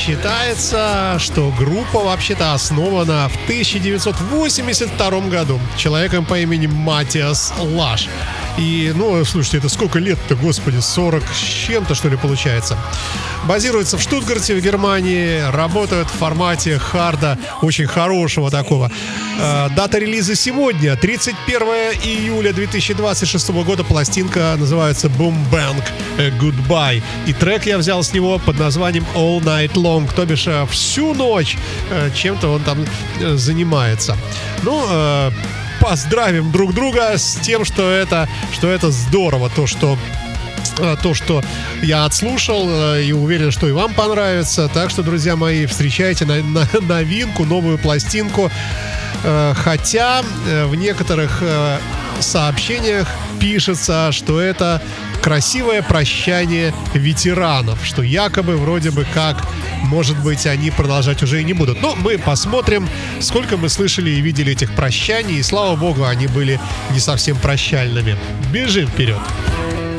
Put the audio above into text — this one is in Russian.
Считается, что группа вообще-то основана в 1982 году человеком по имени Матиас Лаш. И, слушайте, это сколько лет-то, господи, 40 с чем-то, что ли, получается. Базируется в Штутгарте, в Германии, работают в формате харда, очень хорошего такого. Дата релиза сегодня, 31 июля 2026 года. Пластинка называется Boom Bang Goodbye. И трек я взял с него под названием All Night Long, то бишь всю ночь чем-то он там занимается. Поздравим друг друга с тем, что это здорово, то, что я отслушал, и уверен, что и вам понравится. Так что, друзья мои, встречайте новинку, новую пластинку. Хотя в некоторых сообщениях пишется, что это красивое прощание ветеранов, что якобы вроде бы как, может быть, они продолжать уже и не будут. Но мы посмотрим, сколько мы слышали и видели этих прощаний, и слава богу, они были не совсем прощальными. Бежим вперед!